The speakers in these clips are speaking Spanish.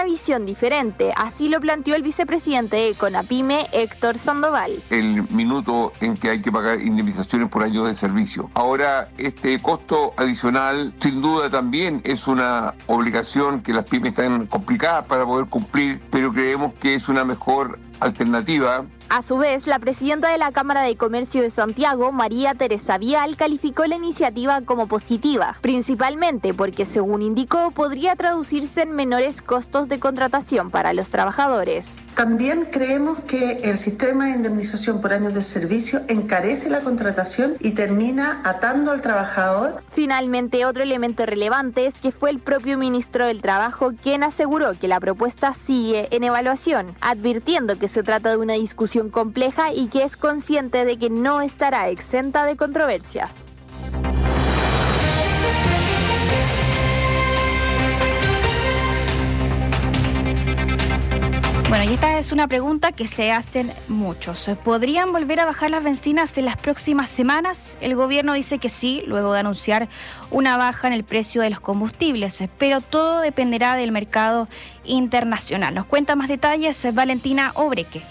una visión diferente. Así lo planteó el vicepresidente de Conapyme, Héctor Sandoval. El minuto en que hay que pagar indemnizaciones por años de servicio. Ahora, este costo adicional, sin duda también es una obligación que las pymes están complicadas para poder cumplir, pero creemos que es una mejor alternativa. A su vez, la presidenta de la Cámara de Comercio de Santiago, María Teresa Vial, calificó la iniciativa como positiva, principalmente porque, según indicó, podría traducirse en menores costos de contratación para los trabajadores. También creemos que el sistema de indemnización por años de servicio encarece la contratación y termina atando al trabajador. Finalmente, otro elemento relevante es que fue el propio ministro del Trabajo quien aseguró que la propuesta sigue en evaluación, advirtiendo que se trata de una discusión compleja y que es consciente de que no estará exenta de controversias. Bueno, y esta es una pregunta que se hacen muchos. ¿Podrían volver a bajar las bencinas en las próximas semanas? El gobierno dice que sí, luego de anunciar una baja en el precio de los combustibles, pero todo dependerá del mercado internacional. Nos cuenta más detalles Valentina Obreque.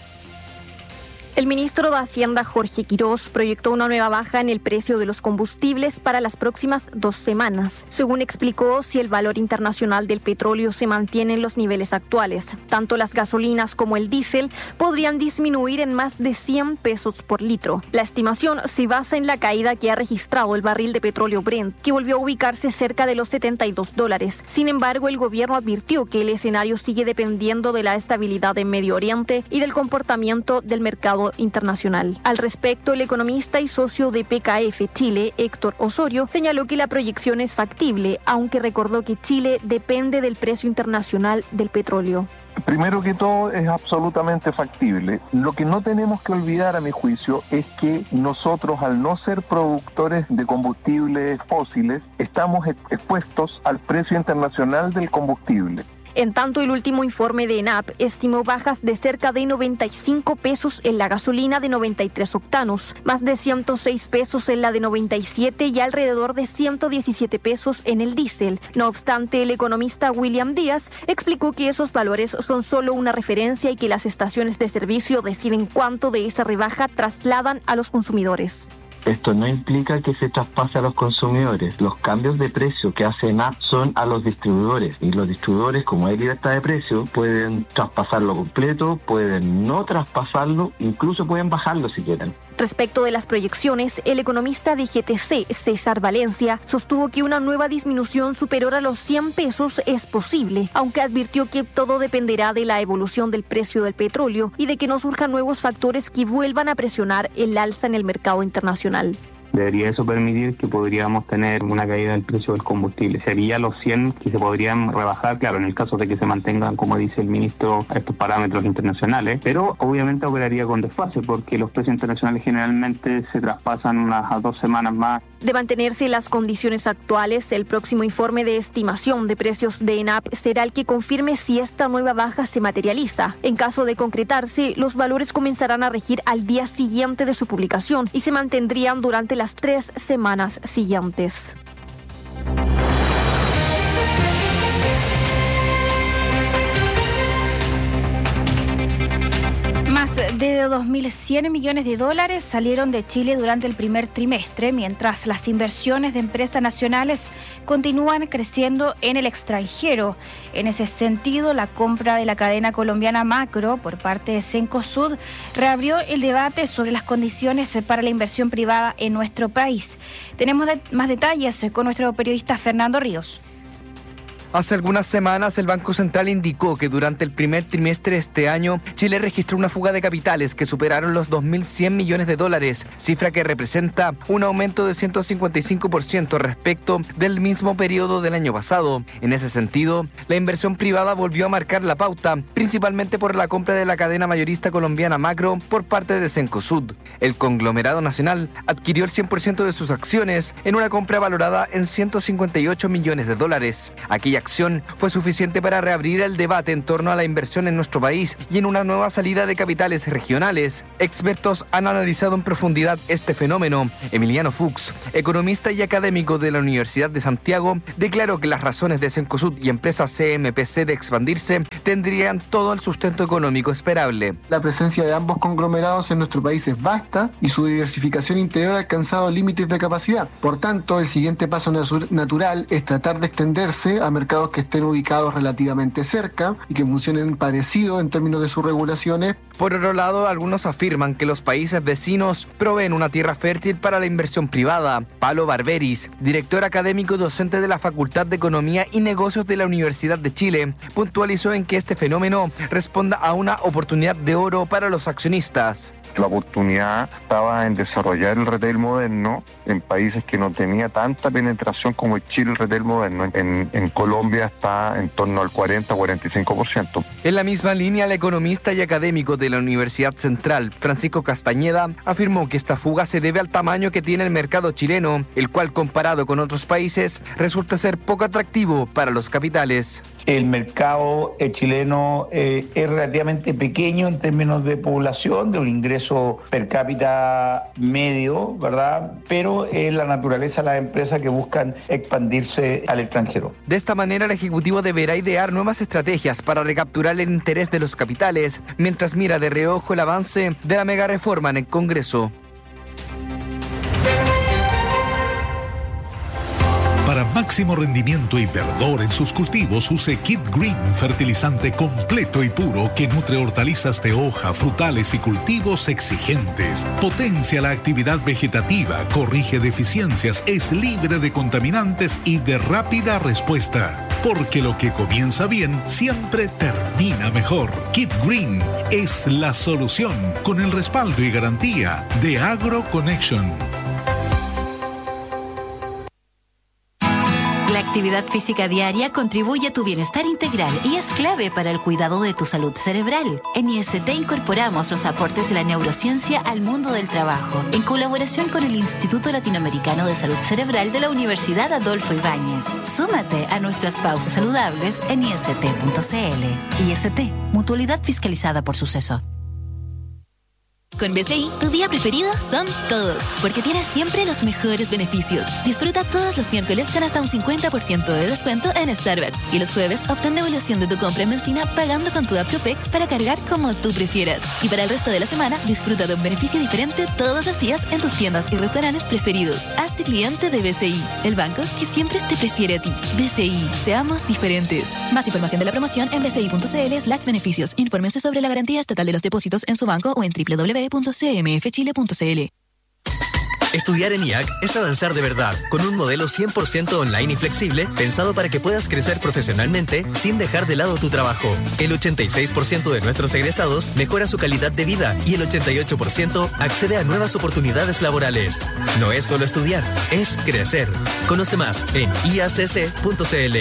El ministro de Hacienda, Jorge Quirós, proyectó una nueva baja en el precio de los combustibles para las próximas 2 semanas. Según explicó, si el valor internacional del petróleo se mantiene en los niveles actuales, tanto las gasolinas como el diésel podrían disminuir en más de 100 pesos por litro. La estimación se basa en la caída que ha registrado el barril de petróleo Brent, que volvió a ubicarse cerca de los $72. Sin embargo, el gobierno advirtió que el escenario sigue dependiendo de la estabilidad en Medio Oriente y del comportamiento del mercado internacional. Al respecto, el economista y socio de PKF Chile, Héctor Osorio, señaló que la proyección es factible, aunque recordó que Chile depende del precio internacional del petróleo. Primero que todo, es absolutamente factible. Lo que no tenemos que olvidar, a mi juicio, es que nosotros, al no ser productores de combustibles fósiles, estamos expuestos al precio internacional del combustible. En tanto, el último informe de ENAP estimó bajas de cerca de 95 pesos en la gasolina de 93 octanos, más de 106 pesos en la de 97 y alrededor de 117 pesos en el diésel. No obstante, el economista William Díaz explicó que esos valores son solo una referencia y que las estaciones de servicio deciden cuánto de esa rebaja trasladan a los consumidores. Esto no implica que se traspase a los consumidores. Los cambios de precio que hace ENAP son a los distribuidores. Y los distribuidores, como hay libertad de precio, pueden traspasarlo completo, pueden no traspasarlo, incluso pueden bajarlo si quieren. Respecto de las proyecciones, el economista de GTC, César Valencia, sostuvo que una nueva disminución superior a los 100 pesos es posible, aunque advirtió que todo dependerá de la evolución del precio del petróleo y de que no surjan nuevos factores que vuelvan a presionar el alza en el mercado internacional. Debería eso permitir que podríamos tener una caída del precio del combustible. Sería los 100 que se podrían rebajar, claro, en el caso de que se mantengan, como dice el ministro, estos parámetros internacionales, pero obviamente operaría con desfase porque los precios internacionales generalmente se traspasan unas 2 semanas más. De mantenerse las condiciones actuales, el próximo informe de estimación de precios de ENAP será el que confirme si esta nueva baja se materializa. En caso de concretarse, los valores comenzarán a regir al día siguiente de su publicación y se mantendrían durante las 3 semanas siguientes. Más de 2.100 millones de dólares salieron de Chile durante el primer trimestre, mientras las inversiones de empresas nacionales continúan creciendo en el extranjero. En ese sentido, la compra de la cadena colombiana Macro por parte de Cencosud reabrió el debate sobre las condiciones para la inversión privada en nuestro país. Tenemos más detalles con nuestro periodista Fernando Ríos. Hace algunas semanas el Banco Central indicó que durante el primer trimestre de este año Chile registró una fuga de capitales que superaron los 2.100 millones de dólares, cifra que representa un aumento de 155% respecto del mismo periodo del año pasado. En ese sentido, la inversión privada volvió a marcar la pauta, principalmente por la compra de la cadena mayorista colombiana Macro por parte de Cencosud. El conglomerado nacional adquirió el 100% de sus acciones en una compra valorada en 158 millones de dólares. Aquella acción fue suficiente para reabrir el debate en torno a la inversión en nuestro país y en una nueva salida de capitales regionales. Expertos han analizado en profundidad este fenómeno. Emiliano Fuchs, economista y académico de la Universidad de Santiago, declaró que las razones de Cencosud y empresas CMPC de expandirse tendrían todo el sustento económico esperable. La presencia de ambos conglomerados en nuestro país es vasta y su diversificación interior ha alcanzado límites de capacidad. Por tanto, el siguiente paso natural es tratar de extenderse a mercados que estén ubicados relativamente cerca y que funcionen parecido en términos de sus regulaciones. Por otro lado, algunos afirman que los países vecinos proveen una tierra fértil para la inversión privada. Pablo Barberis, director académico docente de la Facultad de Economía y Negocios de la Universidad de Chile, puntualizó en que este fenómeno responda a una oportunidad de oro para los accionistas. La oportunidad estaba en desarrollar el retail moderno en países que no tenía tanta penetración como en Chile el retail moderno. En Colombia está en torno al 40-45%. En la misma línea, el economista y académico de la Universidad Central, Francisco Castañeda, afirmó que esta fuga se debe al tamaño que tiene el mercado chileno, el cual comparado con otros países resulta ser poco atractivo para los capitales. El mercado chileno es relativamente pequeño en términos de población, de un ingreso per cápita medio, ¿verdad? Pero es la naturaleza de las empresas que buscan expandirse al extranjero. De esta manera, el Ejecutivo deberá idear nuevas estrategias para recapturar el interés de los capitales, mientras mira de reojo el avance de la mega reforma en el Congreso. Para máximo rendimiento y verdor en sus cultivos, use Kid Green, fertilizante completo y puro que nutre hortalizas de hoja, frutales y cultivos exigentes. Potencia la actividad vegetativa, corrige deficiencias, es libre de contaminantes y de rápida respuesta. Porque lo que comienza bien siempre termina mejor. Kid Green es la solución, con el respaldo y garantía de AgroConnection. La actividad física diaria contribuye a tu bienestar integral y es clave para el cuidado de tu salud cerebral. En IST incorporamos los aportes de la neurociencia al mundo del trabajo, en colaboración con el Instituto Latinoamericano de Salud Cerebral de la Universidad Adolfo Ibáñez. Súmate a nuestras pausas saludables en ist.cl. IST, mutualidad fiscalizada por Suceso. Con BCI, tu día preferido son todos, porque tienes siempre los mejores beneficios. Disfruta todos los miércoles con hasta un 50% de descuento en Starbucks y los jueves obtén devolución de tu compra en benzina pagando con tu app Copec para cargar como tú prefieras. Y para el resto de la semana, disfruta de un beneficio diferente todos los días en tus tiendas y restaurantes preferidos. Hazte cliente de BCI, el banco que siempre te prefiere a ti. BCI, seamos diferentes. Más información de la promoción en bci.cl/beneficios. Infórmense sobre la garantía estatal de los depósitos en su banco o en www.cmfchile.cl. Estudiar en IAC es avanzar de verdad, con un modelo 100% online y flexible, pensado para que puedas crecer profesionalmente sin dejar de lado tu trabajo. El 86% de nuestros egresados mejora su calidad de vida y el 88% accede a nuevas oportunidades laborales. No es solo estudiar, es crecer. Conoce más en iacc.cl.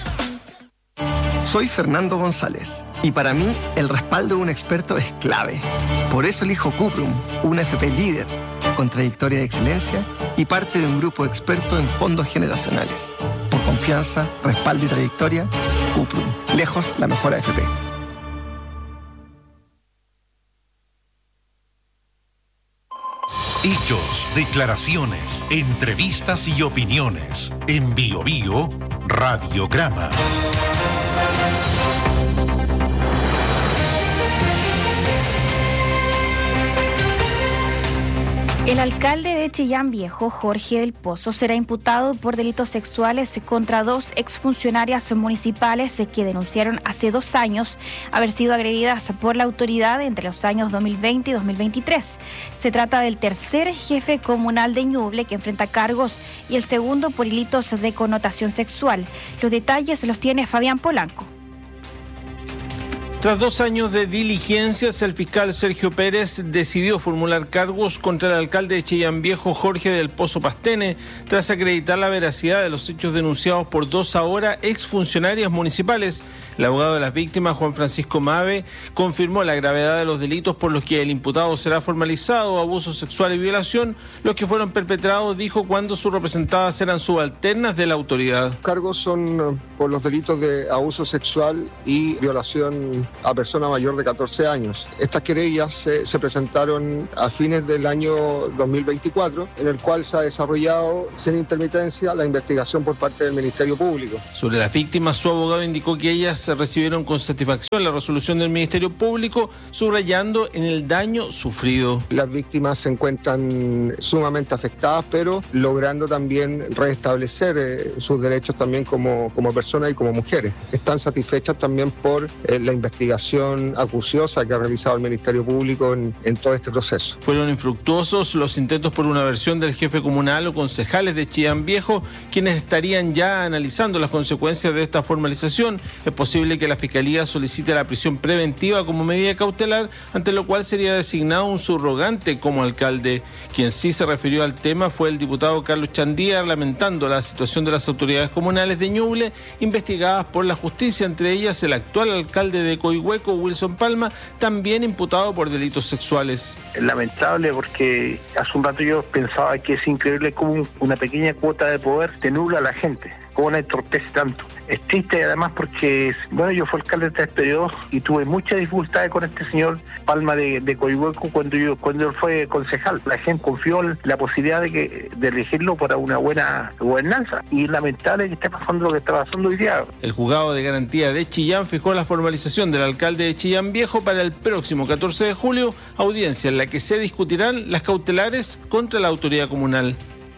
Soy Fernando González y para mí el respaldo de un experto es clave. Por eso elijo Cuprum, una FP líder, con trayectoria de excelencia y parte de un grupo experto en fondos generacionales. Por confianza, respaldo y trayectoria, Cuprum, lejos la mejor AFP. Hechos, declaraciones, entrevistas y opiniones. En Bio Bio, Radiograma. El alcalde de Chillán Viejo, Jorge del Pozo, será imputado por delitos sexuales contra dos exfuncionarias municipales que denunciaron hace 2 años haber sido agredidas por la autoridad entre los años 2020 y 2023. Se trata del tercer jefe comunal de Ñuble que enfrenta cargos y el segundo por delitos de connotación sexual. Los detalles los tiene Fabián Polanco. Tras 2 años de diligencias, el fiscal Sergio Pérez decidió formular cargos contra el alcalde de Chillán Viejo, Jorge del Pozo Pastene, tras acreditar la veracidad de los hechos denunciados por 2 ahora exfuncionarias municipales El abogado de las víctimas, Juan Francisco Mave, confirmó la gravedad de los delitos por los que el imputado será formalizado: abuso sexual y violación, los que fueron perpetrados, dijo, cuando sus representadas eran subalternas de la autoridad. Los cargos son por los delitos de abuso sexual y violación a persona mayor de 14 años. Estas querellas se presentaron a fines del año 2024, en el cual se ha desarrollado sin intermitencia la investigación por parte del Ministerio Público. Sobre las víctimas, su abogado indicó que ellas recibieron con satisfacción la resolución del Ministerio Público, subrayando en el daño sufrido. Las víctimas se encuentran sumamente afectadas, pero logrando también restablecer sus derechos también como personas y como mujeres. Están satisfechas también por la investigación acuciosa que ha realizado el Ministerio Público en todo este proceso. Fueron infructuosos los intentos por una versión del jefe comunal o concejales de Chillán Viejo, quienes estarían ya analizando las consecuencias de esta formalización. Es posible que la Fiscalía solicite la prisión preventiva como medida cautelar, ante lo cual sería designado un subrogante como alcalde. Quien sí se refirió al tema fue el diputado Carlos Chandía, lamentando la situación de las autoridades comunales de Ñuble, investigadas por la justicia, entre ellas el actual alcalde de Coihueco, Wilson Palma, también imputado por delitos sexuales. Es lamentable porque hace un rato yo pensaba que es increíble cómo una pequeña cuota de poder te nubla a la gente, cómo la entorpece tanto. Es triste además porque, bueno, yo fui alcalde de 3 periodos y tuve muchas dificultades con este señor Palma de Coihueco cuando él fue concejal. La gente confió en la posibilidad de elegirlo para una buena gobernanza, y es lamentable que esté pasando lo que está pasando hoy día. El juzgado de garantía de Chillán fijó la formalización del alcalde de Chillán Viejo para el próximo 14 de julio, audiencia en la que se discutirán las cautelares contra la autoridad comunal.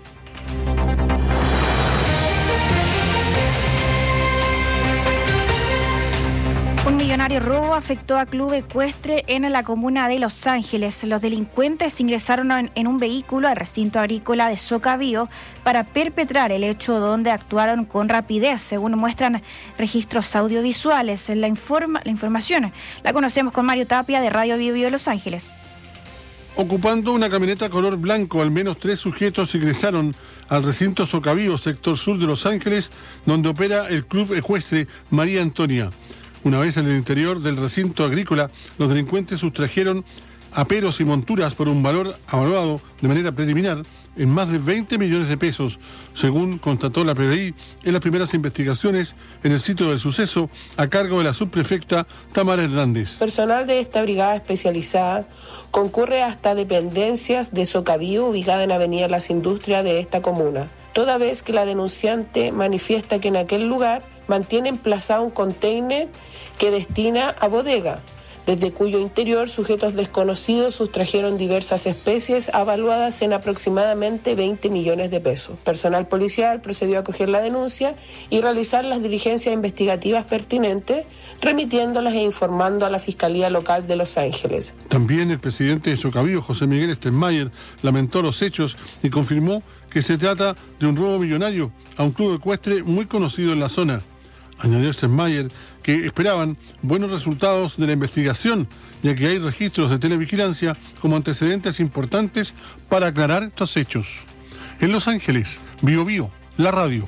Un millonario robo afectó a club ecuestre en la comuna de Los Ángeles. Los delincuentes ingresaron en un vehículo al recinto agrícola de Socabío para perpetrar el hecho, donde actuaron con rapidez, según muestran registros audiovisuales. La información la conocemos con Mario Tapia de Radio Bio Bio de Los Ángeles. Ocupando una camioneta color blanco, al menos 3 sujetos ingresaron al recinto Socabío, sector sur de Los Ángeles, donde opera el club ecuestre María Antonia. Una vez en el interior del recinto agrícola, los delincuentes sustrajeron aperos y monturas por un valor evaluado de manera preliminar en más de 20 millones de pesos, según constató la PDI en las primeras investigaciones en el sitio del suceso, a cargo de la subprefecta Tamara Hernández. Personal de esta brigada especializada concurre hasta dependencias de Socabío, ubicada en Avenida Las Industrias de esta comuna, toda vez que la denunciante manifiesta que en aquel lugar mantiene emplazado un container que destina a bodega, desde cuyo interior sujetos desconocidos sustrajeron diversas especies avaluadas en aproximadamente 20 millones de pesos. Personal policial procedió a acoger la denuncia y realizar las diligencias investigativas pertinentes, remitiéndolas e informando a la Fiscalía Local de Los Ángeles. También el presidente de Socabío, José Miguel Stenmayer, lamentó los hechos y confirmó que se trata de un robo millonario a un club ecuestre muy conocido en la zona. Añadió Stenmayer que esperaban buenos resultados de la investigación, ya que hay registros de televigilancia como antecedentes importantes para aclarar estos hechos. En Los Ángeles, Bio Bio, la radio.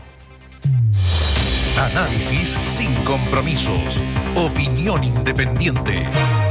Análisis sin compromisos. Opinión independiente.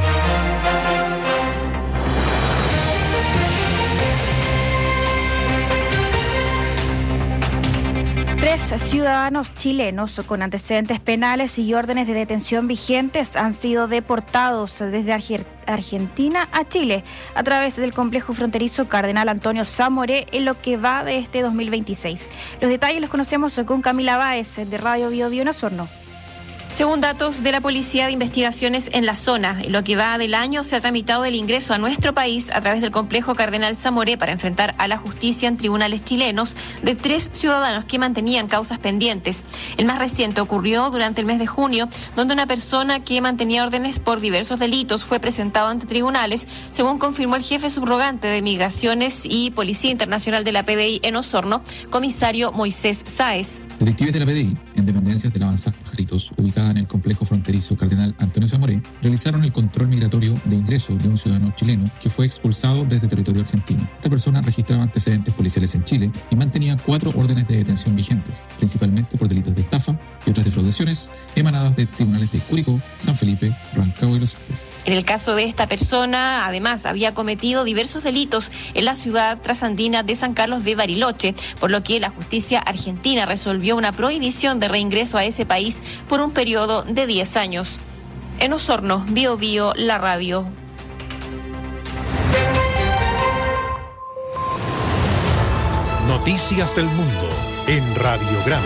Tres ciudadanos chilenos con antecedentes penales y órdenes de detención vigentes han sido deportados desde Argentina a Chile a través del complejo fronterizo Cardenal Antonio Zamoré en lo que va de este 2026. Los detalles los conocemos con Camila Báez de Radio Bio Bio en Osorno. Según datos de la Policía de Investigaciones en la zona, en lo que va del año se ha tramitado el ingreso a nuestro país a través del complejo Cardenal Zamoré para enfrentar a la justicia en tribunales chilenos de 3 ciudadanos que mantenían causas pendientes. El más reciente ocurrió durante el mes de junio, donde una persona que mantenía órdenes por diversos delitos fue presentado ante tribunales, según confirmó el jefe subrogante de Migraciones y Policía Internacional de la PDI en Osorno, comisario Moisés Sáez. Detectives de la PDI, en dependencias de la Avanzada Pajaritos, ubicada en el complejo fronterizo Cardenal Antonio Zamoré, realizaron el control migratorio de ingreso de un ciudadano chileno que fue expulsado desde territorio argentino. Esta persona registraba antecedentes policiales en Chile y mantenía 4 órdenes de detención vigentes, principalmente por delitos de estafa y otras defraudaciones emanadas de tribunales de Curicó, San Felipe, Rancagua y Los Andes. En el caso de esta persona, además, había cometido diversos delitos en la ciudad trasandina de San Carlos de Bariloche, por lo que la justicia argentina resolvió una prohibición de reingreso a ese país por un periodo de 10 años. En Osorno, Bio Bio, la radio. Noticias del Mundo en Radiogram.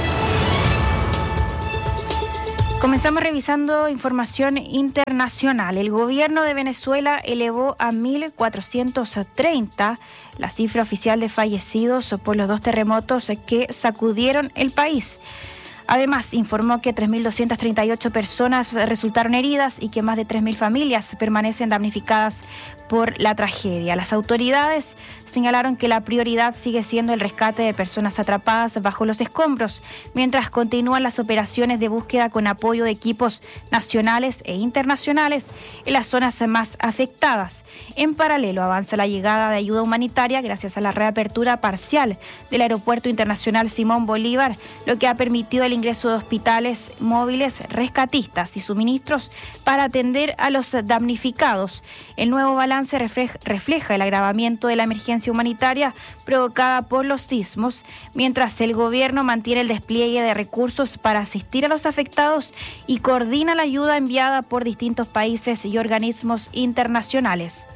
Comenzamos revisando información internacional. El gobierno de Venezuela elevó a 1.430 la cifra oficial de fallecidos por los 2 terremotos que sacudieron el país. Además, informó que 3.238 personas resultaron heridas y que más de 3.000 familias permanecen damnificadas por la tragedia. Las autoridades señalaron que la prioridad sigue siendo el rescate de personas atrapadas bajo los escombros, mientras continúan las operaciones de búsqueda con apoyo de equipos nacionales e internacionales en las zonas más afectadas. En paralelo, avanza la llegada de ayuda humanitaria gracias a la reapertura parcial del Aeropuerto Internacional Simón Bolívar, lo que ha permitido el ingreso de hospitales móviles, rescatistas y suministros para atender a los damnificados. El nuevo balance refleja el agravamiento de la emergencia humanitaria provocada por los sismos, mientras el gobierno mantiene el despliegue de recursos para asistir a los afectados y coordina la ayuda enviada por distintos países y organismos internacionales.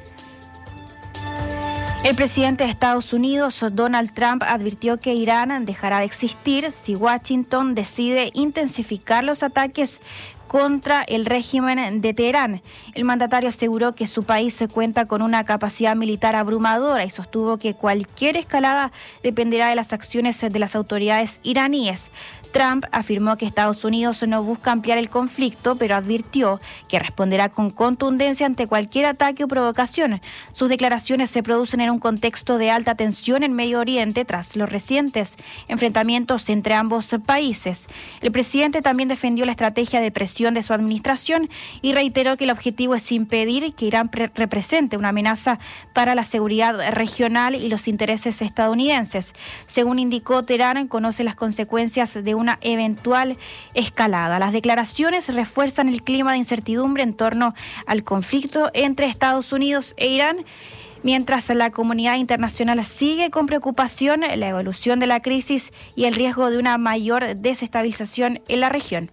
El presidente de Estados Unidos, Donald Trump, advirtió que Irán dejará de existir si Washington decide intensificar los ataques contra el régimen de Teherán. El mandatario aseguró que su país se cuenta con una capacidad militar abrumadora y sostuvo que cualquier escalada dependerá de las acciones de las autoridades iraníes. Trump afirmó que Estados Unidos no busca ampliar el conflicto, pero advirtió que responderá con contundencia ante cualquier ataque o provocación. Sus declaraciones se producen en un contexto de alta tensión en Medio Oriente tras los recientes enfrentamientos entre ambos países. El presidente también defendió la estrategia de presión de su administración y reiteró que el objetivo es impedir que Irán represente una amenaza para la seguridad regional y los intereses estadounidenses. Según indicó, Teherán conoce las consecuencias de una eventual escalada. Las declaraciones refuerzan el clima de incertidumbre en torno al conflicto entre Estados Unidos e Irán, mientras la comunidad internacional sigue con preocupación la evolución de la crisis y el riesgo de una mayor desestabilización en la región.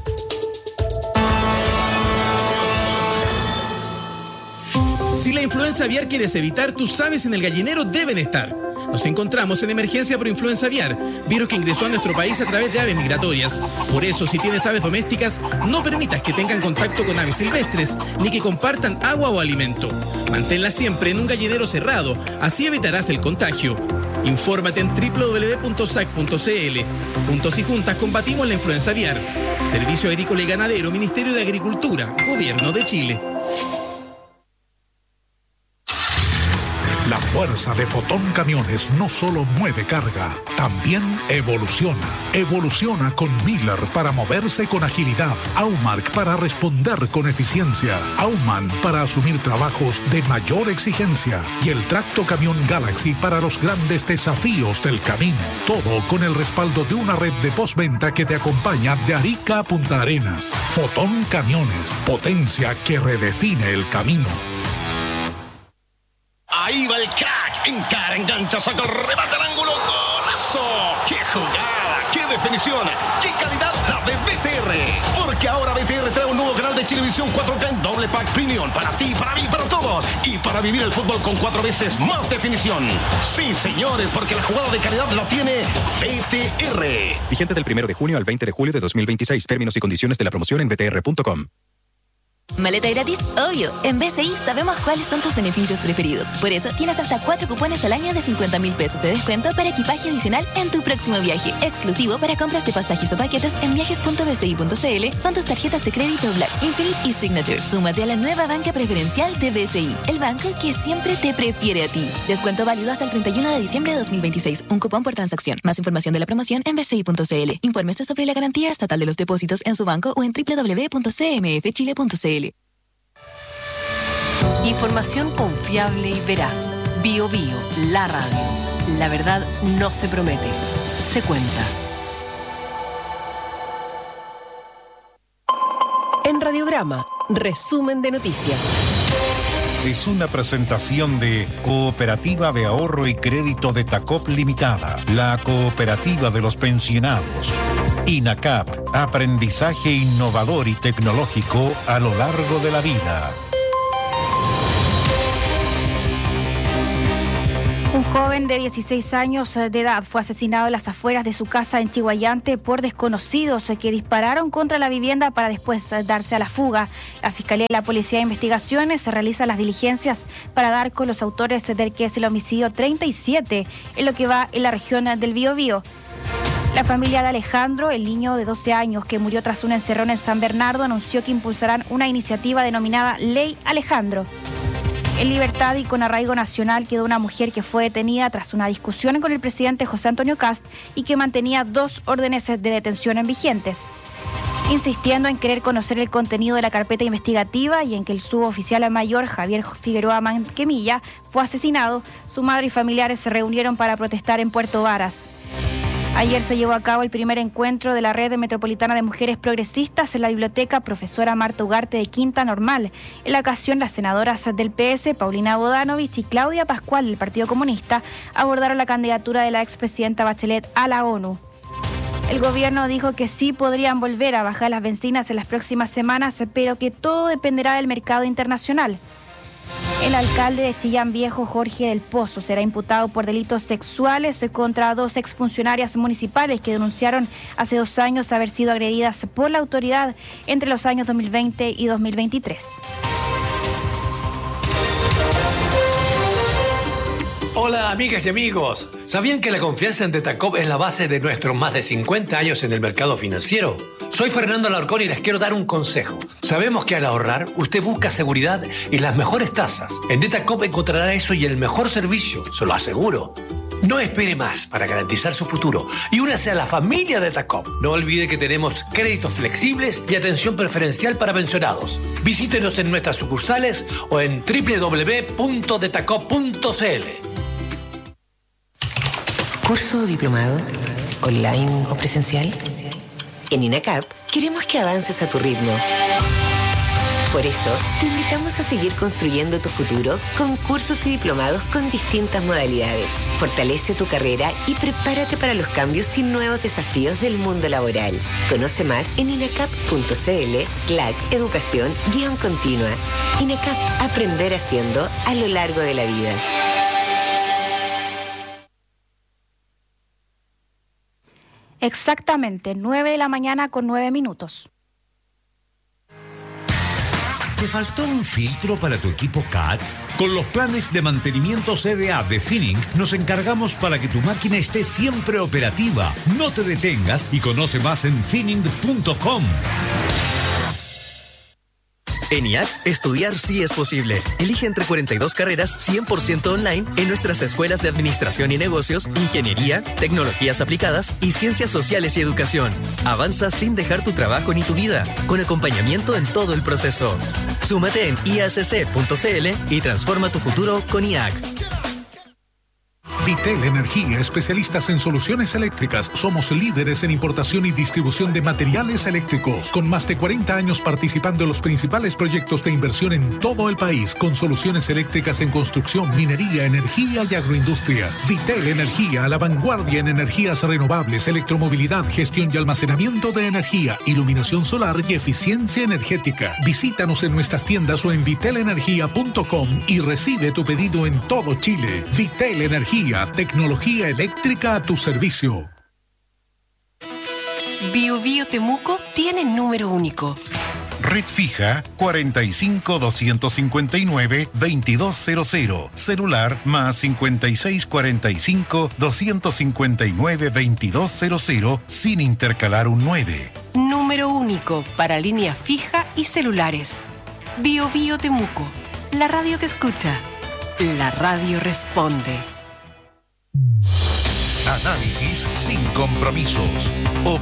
Si la influenza aviar quieres evitar, tus aves en el gallinero deben estar. Nos encontramos en emergencia por influenza aviar, virus que ingresó a nuestro país a través de aves migratorias. Por eso, si tienes aves domésticas, no permitas que tengan contacto con aves silvestres, ni que compartan agua o alimento. Manténlas siempre en un gallinero cerrado, así evitarás el contagio. Infórmate en www.sac.cl. Juntos y juntas combatimos la influenza aviar. Servicio Agrícola y Ganadero, Ministerio de Agricultura, Gobierno de Chile. La fuerza de Fotón Camiones no solo mueve carga, también evoluciona. Evoluciona con Miller para moverse con agilidad, Aumark para responder con eficiencia, Aumann para asumir trabajos de mayor exigencia y el Tracto Camión Galaxy para los grandes desafíos del camino. Todo con el respaldo de una red de postventa que te acompaña de Arica a Punta Arenas. Fotón Camiones, potencia que redefine el camino. Ahí va el crack, encara, engancha, saca el remate al ángulo, ¡golazo! ¡Qué jugada! ¡Qué definición! ¡Qué calidad la de BTR! Porque ahora BTR trae un nuevo canal de Chilevisión 4K en doble pack premium para ti, para mí, para todos y para vivir el fútbol con 4 veces más definición. Sí, señores, porque la jugada de calidad la tiene BTR. Vigente del 1 de junio al 20 de julio de 2026. Términos y condiciones de la promoción en btr.com. Maleta gratis, obvio. En BCI sabemos cuáles son tus beneficios preferidos. Por eso tienes hasta 4 cupones al año de 50.000 pesos de descuento para equipaje adicional en tu próximo viaje. Exclusivo para compras de pasajes o paquetes en viajes.bci.cl con tus tarjetas de crédito Black, Infinite y Signature. Súmate a la nueva banca preferencial de BCI, el banco que siempre te prefiere a ti. Descuento válido hasta el 31 de diciembre de 2026. Un cupón por transacción. Más información de la promoción en bci.cl. Infórmese sobre la garantía estatal de los depósitos en su banco o en www.cmfchile.cl. Información confiable y veraz. Bio Bio, la radio. La verdad no se promete, se cuenta. En Radiograma, resumen de noticias. Es una presentación de Cooperativa de Ahorro y Crédito de Tacop Limitada, la cooperativa de los pensionados. INACAP, aprendizaje innovador y tecnológico a lo largo de la vida. Un joven de 16 años de edad fue asesinado en las afueras de su casa en Chihuayante por desconocidos que dispararon contra la vivienda para después darse a la fuga. La Fiscalía y la Policía de Investigaciones realizan las diligencias para dar con los autores del que es el homicidio 37 en lo que va en la región del Biobío. La familia de Alejandro, el niño de 12 años que murió tras un encerrón en San Bernardo, anunció que impulsarán una iniciativa denominada Ley Alejandro. En libertad y con arraigo nacional quedó una mujer que fue detenida tras una discusión con el presidente José Antonio Kast y que mantenía 2 órdenes de detención en vigentes. Insistiendo en querer conocer el contenido de la carpeta investigativa y en que el suboficial mayor Javier Figueroa Manquemilla fue asesinado, su madre y familiares se reunieron para protestar en Puerto Varas. Ayer se llevó a cabo el primer encuentro de la Red Metropolitana de Mujeres Progresistas en la biblioteca Profesora Marta Ugarte de Quinta Normal. En la ocasión, las senadoras del PS, Paulina Bodanovich y Claudia Pascual del Partido Comunista, abordaron la candidatura de la expresidenta Bachelet a la ONU. El gobierno dijo que sí podrían volver a bajar las bencinas en las próximas semanas, pero que todo dependerá del mercado internacional. El alcalde de Chillán Viejo, Jorge del Pozo, será imputado por delitos sexuales contra 2 exfuncionarias municipales que denunciaron hace 2 años haber sido agredidas por la autoridad entre los años 2020 y 2023. Hola amigas y amigos, ¿sabían que la confianza en Detacop es la base de nuestros más de 50 años en el mercado financiero? Soy Fernando Alarcón y les quiero dar un consejo. Sabemos que al ahorrar usted busca seguridad y las mejores tasas. En Detacop encontrará eso y el mejor servicio, se lo aseguro. No espere más para garantizar su futuro y únase a la familia de Detacop. No olvide que tenemos créditos flexibles y atención preferencial para pensionados. Visítenos en nuestras sucursales o en www.detacop.cl. ¿Curso o diplomado? ¿Online o presencial? En INACAP queremos que avances a tu ritmo. Por eso, te invitamos a seguir construyendo tu futuro con cursos y diplomados con distintas modalidades. Fortalece tu carrera y prepárate para los cambios y nuevos desafíos del mundo laboral. Conoce más en inacap.cl/educación-continua. INACAP, aprender haciendo a lo largo de la vida. Exactamente, 9 de la mañana con 9 minutos. ¿Te faltó un filtro para tu equipo CAT? Con los planes de mantenimiento CDA de Finning nos encargamos para que tu máquina esté siempre operativa. No te detengas y conoce más en finning.com. En IAC, estudiar sí es posible. Elige entre 42 carreras 100% online en nuestras escuelas de Administración y Negocios, Ingeniería, Tecnologías Aplicadas y Ciencias Sociales y Educación. Avanza sin dejar tu trabajo ni tu vida, con acompañamiento en todo el proceso. Súmate en iacc.cl y transforma tu futuro con IAC. Vitel Energía, especialistas en soluciones eléctricas. Somos líderes en importación y distribución de materiales eléctricos, con más de 40 años participando en los principales proyectos de inversión en todo el país, con soluciones eléctricas en construcción, minería, energía y agroindustria. Vitel Energía, a la vanguardia en energías renovables, electromovilidad, gestión y almacenamiento de energía, iluminación solar y eficiencia energética. Visítanos en nuestras tiendas o en vitelenergia.com y recibe tu pedido en todo Chile. Vitel Energía, tecnología eléctrica a tu servicio. Bio Bio Temuco tiene número único. Red fija 45 259 2200. Celular más 56 45 259 2200 sin intercalar un 9. Número único para línea fija y celulares. Bio Bio Temuco. La radio te escucha. La radio responde. Análisis sin compromisos.